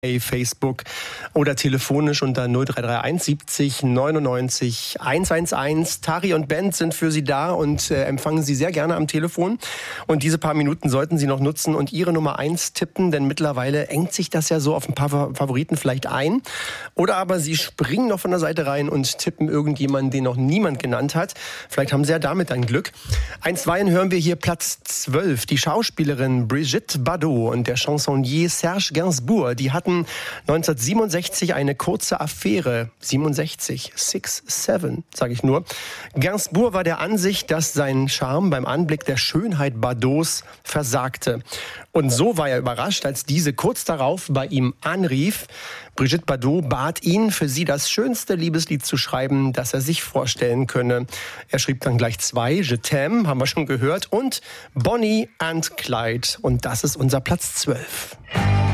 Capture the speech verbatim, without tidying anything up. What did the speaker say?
Facebook oder telefonisch unter null drei drei eins siebzig neunundneunzig hundertelf. Tari und Bent sind für Sie da und äh, empfangen Sie sehr gerne am Telefon. Und diese paar Minuten sollten Sie noch nutzen und Ihre Nummer eins tippen, denn mittlerweile engt sich das ja so auf ein paar Favoriten vielleicht ein. Oder aber Sie springen noch von der Seite rein und tippen irgendjemanden, den noch niemand genannt hat. Vielleicht haben Sie ja damit ein Glück. Einstweilen hören wir hier Platz zwölf. Die Schauspielerin Brigitte Bardot und der Chansonnier Serge Gainsbourg, die hatten neunzehnhundertsiebenundsechzig eine kurze Affäre. siebenundsechzig, six, seven, sage ich nur. Gainsbourg war der Ansicht, dass sein Charme beim Anblick der Schönheit Bardots versagte. Und so war er überrascht, als diese kurz darauf bei ihm anrief. Brigitte Bardot bat ihn, für sie das schönste Liebeslied zu schreiben, das er sich vorstellen könne. Er schrieb dann gleich zwei, Je t'aime, haben wir schon gehört, und Bonnie and Clyde. Und das ist unser Platz zwölf.